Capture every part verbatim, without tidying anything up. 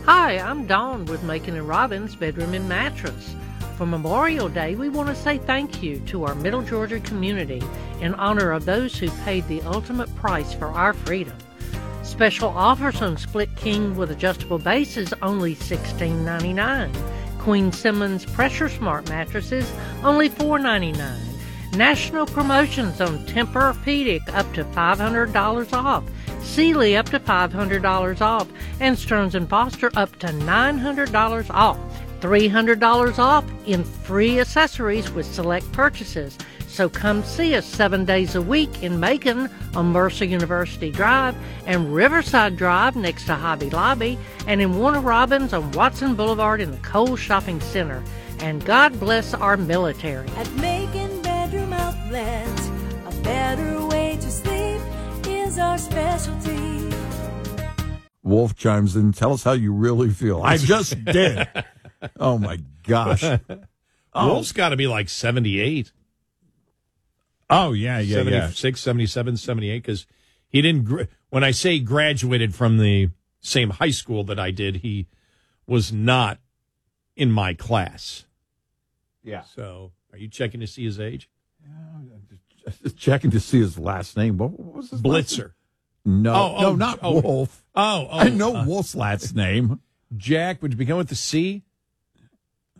Hi, I'm Dawn with Macon and Robbins Bedroom and Mattress. For Memorial Day, we want to say thank you to our Middle Georgia community in honor of those who paid the ultimate price for our freedom. Special offers on Split King with adjustable bases only sixteen ninety-nine. Queen Simmons Pressure Smart mattresses only four ninety-nine. National promotions on Tempur-Pedic up to five hundred dollars off. Sealy up to five hundred dollars off, and Stearns and Foster up to nine hundred dollars off. three hundred dollars off in free accessories with select purchases. So come see us seven days a week in Macon on Mercer University Drive and Riverside Drive next to Hobby Lobby, and in Warner Robins on Watson Boulevard in the Kohl's Shopping Center. And God bless our military. At Macon Bedroom Outlet, a better way to sleep is our specialty. Wolf chimes in. Tell us how you really feel. I just did. Oh, my gosh. Oh. Wolf's got to be like seventy-eight. Oh, yeah, yeah, seventy-six, yeah. seventy-seven, seventy-eight, because he didn't, gr- when I say graduated from the same high school that I did, he was not in my class. Yeah. So, are you checking to see his age? Yeah, just checking to see his last name. What, what was his Blitzer. Name? No, oh, no, oh, not oh, Wolf. Oh, oh. I know uh, Wolf's last name. Jack, would you begin with the C? Uh,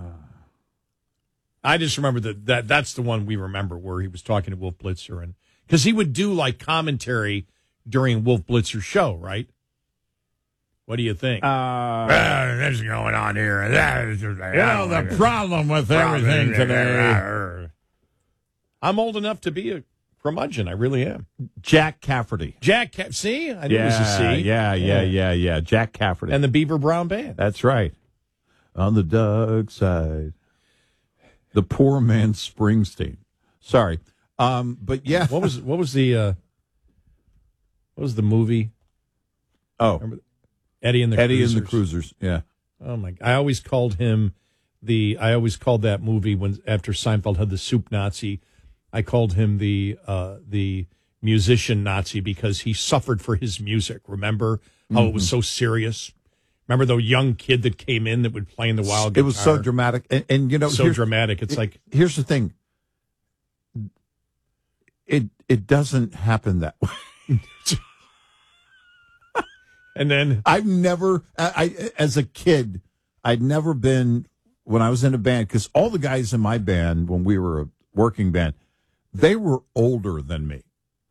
I just remember that, that that's the one we remember where he was talking to Wolf Blitzer, and because he would do like commentary during Wolf Blitzer's show, right? What do you think? Uh, ah, this is going on here. That is just, you know, the problem with everything today. I'm old enough to be a curmudgeon. I really am. Jack Cafferty. Jack, Ca- see? I knew yeah, it was a C. Yeah, yeah, yeah, yeah. Jack Cafferty. And the Beaver Brown Band. That's right. On the Doug side. The poor man Springsteen. Sorry. Um, but yeah. What was what was the uh, what was the movie? Oh. Remember Eddie and the Eddie Cruisers. and the Cruisers, yeah. Oh my! I always called him the. I always called that movie when after Seinfeld had the soup Nazi. I called him the uh, the musician Nazi because he suffered for his music. Remember how mm-hmm. it was so serious? Remember the young kid that came in that would play in the wild guitar? It was so dramatic, and, and you know, so dramatic. It's it, like here's the thing. It it doesn't happen that way. And then I've never, I, I as a kid, I'd never been when I was in a band because all the guys in my band when we were a working band, they were older than me,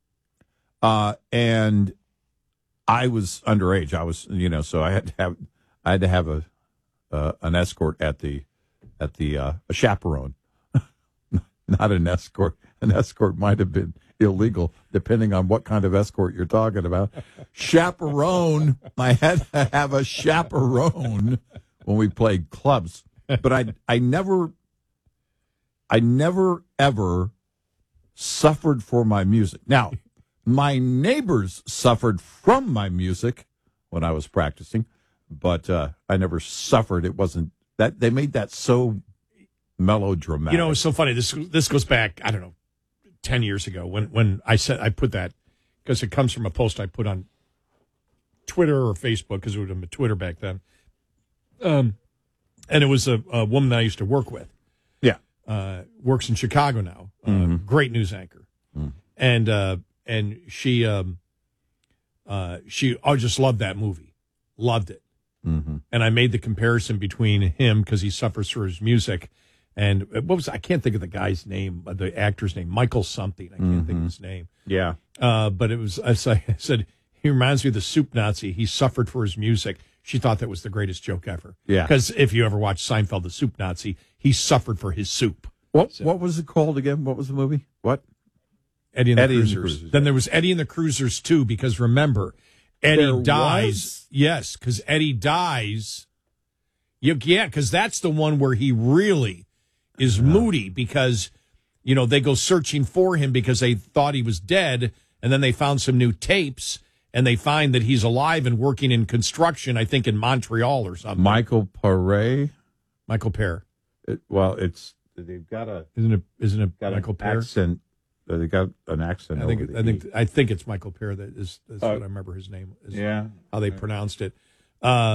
uh, and I was underage. I was, you know, so I had to have, I had to have a uh, an escort at the at the uh, a chaperone, not an escort. An escort might have been illegal, depending on what kind of escort you're talking about. Chaperone, I had to have a chaperone when we played clubs. But I I never, I never, ever suffered for my music. Now, my neighbors suffered from my music when I was practicing, but uh, I never suffered. It wasn't, that they made that so melodramatic. You know, it's so funny. This this goes back, I don't know, ten years ago when, when I said I put that, because it comes from a post I put on Twitter or Facebook, because it would have been Twitter back then. Um, and it was a, a woman that I used to work with. Yeah. Uh, works in Chicago now. Uh, mm-hmm. Great news anchor. Mm. And uh, and she, um, uh, she, I just loved that movie. Loved it. Mm-hmm. And I made the comparison between him, because he suffers for his music, and what was, I can't think of the guy's name, the actor's name, Michael something. I can't mm-hmm. think of his name. Yeah. Uh, but it was, I said, he reminds me of the soup Nazi. He suffered for his music. She thought that was the greatest joke ever. Yeah. Because if you ever watch Seinfeld, the soup Nazi, he suffered for his soup. What so, What was it called again? What was the movie? What? Eddie and the, Eddie Cruisers. and the Cruisers. Then there was Eddie and the Cruisers too, because remember, Eddie there dies. Was? Yes, because Eddie dies. You, yeah, because that's the one where he really is yeah. moody, because, you know, they go searching for him because they thought he was dead, and then they found some new tapes, and they find that he's alive and working in construction, I think in Montreal or something. Michael Paré? Michael Paré. It, well, it's, they've got a... Isn't it, isn't it got Michael an Paré? Accent. They got an accent. I think, over the I think, E. I think it's Michael Paré. That is, that's uh, what I remember his name is. Yeah. How they pronounced it. Uh,